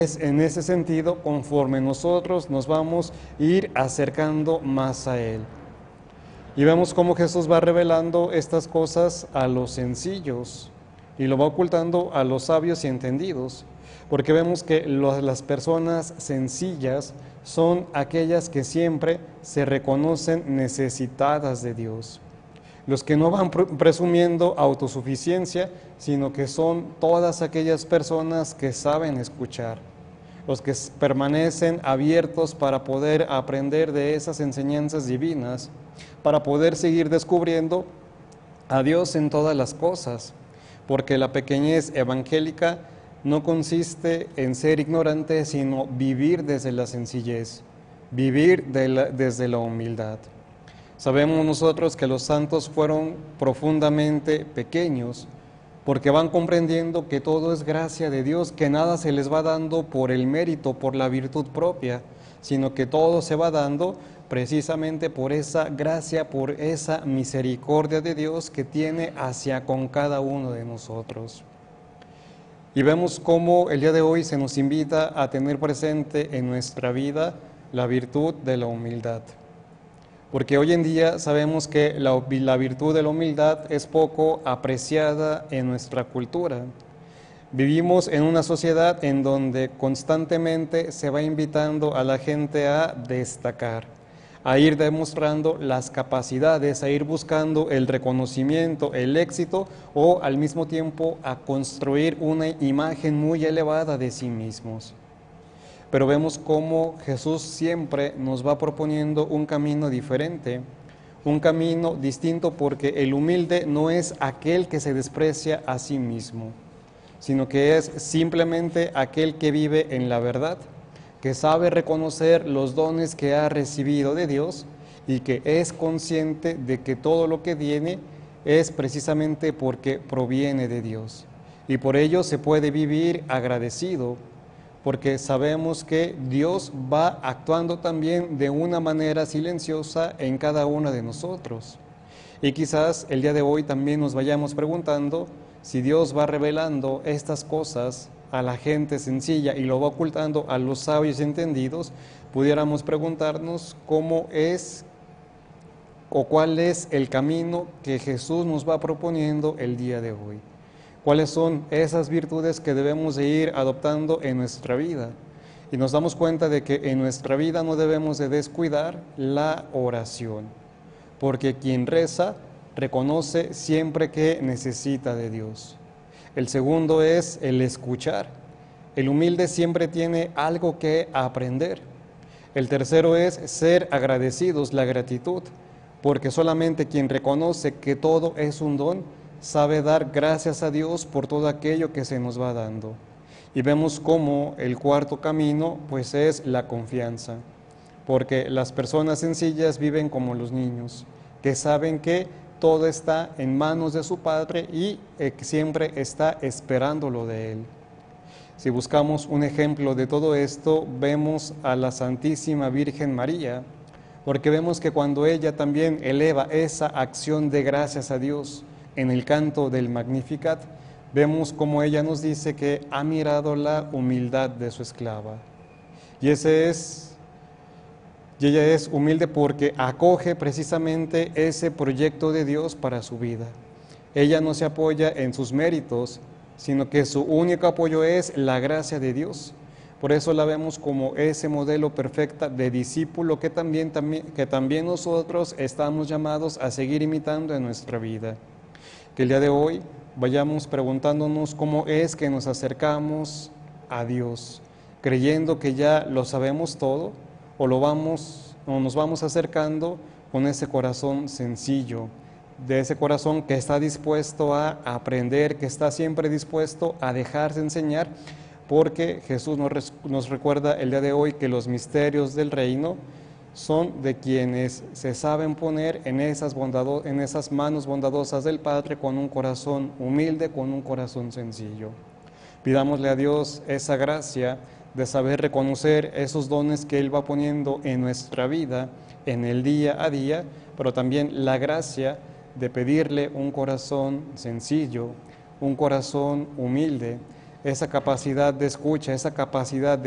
Es en ese sentido, conforme nosotros nos vamos a ir acercando más a Él. Y vemos cómo Jesús va revelando estas cosas a los sencillos y lo va ocultando a los sabios y entendidos, porque vemos que las personas sencillas son aquellas que siempre se reconocen necesitadas de Dios. Los que no van presumiendo autosuficiencia, sino que son todas aquellas personas que saben escuchar, los que permanecen abiertos para poder aprender de esas enseñanzas divinas, para poder seguir descubriendo a Dios en todas las cosas, porque la pequeñez evangélica no consiste en ser ignorante, sino vivir desde la sencillez, vivir desde la humildad. Sabemos nosotros que los santos fueron profundamente pequeños, porque van comprendiendo que todo es gracia de Dios, que nada se les va dando por el mérito, por la virtud propia, sino que todo se va dando precisamente por esa gracia, por esa misericordia de Dios que tiene hacia con cada uno de nosotros. Y vemos cómo el día de hoy se nos invita a tener presente en nuestra vida la virtud de la humildad. Porque hoy en día sabemos que la virtud de la humildad es poco apreciada en nuestra cultura. Vivimos en una sociedad en donde constantemente se va invitando a la gente a destacar, a ir demostrando las capacidades, a ir buscando el reconocimiento, el éxito o al mismo tiempo a construir una imagen muy elevada de sí mismos. Pero vemos cómo Jesús siempre nos va proponiendo un camino diferente, un camino distinto, porque el humilde no es aquel que se desprecia a sí mismo, sino que es simplemente aquel que vive en la verdad, que sabe reconocer los dones que ha recibido de Dios y que es consciente de que todo lo que tiene es precisamente porque proviene de Dios. Y por ello se puede vivir agradecido, porque sabemos que Dios va actuando también de una manera silenciosa en cada uno de nosotros. Y quizás el día de hoy también nos vayamos preguntando si Dios va revelando estas cosas a la gente sencilla y lo va ocultando a los sabios entendidos, pudiéramos preguntarnos cómo es o cuál es el camino que Jesús nos va proponiendo el día de hoy. ¿Cuáles son esas virtudes que debemos de ir adoptando en nuestra vida? Y nos damos cuenta de que en nuestra vida no debemos de descuidar la oración, porque quien reza reconoce siempre que necesita de Dios. El segundo es el escuchar. El humilde siempre tiene algo que aprender. El tercero es ser agradecidos, la gratitud, porque solamente quien reconoce que todo es un don, sabe dar gracias a Dios por todo aquello que se nos va dando. Y vemos cómo el cuarto camino pues es la confianza, porque las personas sencillas viven como los niños, que saben que todo está en manos de su Padre y siempre está esperándolo de Él. Si buscamos un ejemplo de todo esto, vemos a la Santísima Virgen María, porque vemos que cuando ella también eleva esa acción de gracias a Dios, en el canto del Magnificat, vemos como ella nos dice que ha mirado la humildad de su esclava. Y ella es humilde porque acoge precisamente ese proyecto de Dios para su vida. Ella no se apoya en sus méritos, sino que su único apoyo es la gracia de Dios. Por eso la vemos como ese modelo perfecto de discípulo que también nosotros estamos llamados a seguir imitando en nuestra vida. Que el día de hoy vayamos preguntándonos cómo es que nos acercamos a Dios, creyendo que ya lo sabemos todo, o nos vamos acercando con ese corazón sencillo, de ese corazón que está dispuesto a aprender, que está siempre dispuesto a dejarse enseñar, porque Jesús nos recuerda el día de hoy que los misterios del reino son de quienes se saben poner en esas manos bondadosas del Padre con un corazón humilde, con un corazón sencillo. Pidámosle a Dios esa gracia de saber reconocer esos dones que Él va poniendo en nuestra vida, en el día a día, pero también la gracia de pedirle un corazón sencillo, un corazón humilde, esa capacidad de escucha, esa capacidad